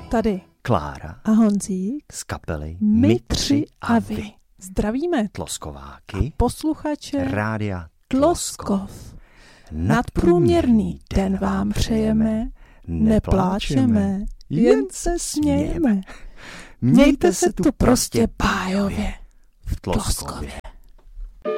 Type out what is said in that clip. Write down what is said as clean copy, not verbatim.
Tady Klára a Honzík z kapely My tři a vy. Zdravíme Tloskováky posluchače rádia Tloskov. Nadprůměrný den vám přejeme, nepláčeme, jen se smějeme. Mějte se tu prostě bájově v Tloskově.